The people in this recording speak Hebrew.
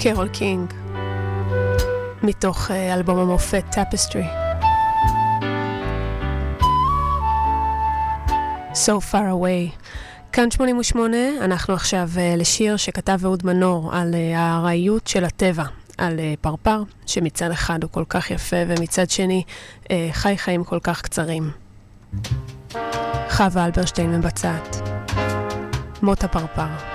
קרול קינג, מתוך אלבום המופת טפסטרי. So far away. כאן 88, אנחנו עכשיו לשיר שכתב אהוד מנור על הארעיות של הטבע, על פרפר שמצד אחד הוא כל כך יפה ומצד שני חי חיים כל כך קצרים. חווה אלברשטיין מבצעת מות הפרפר.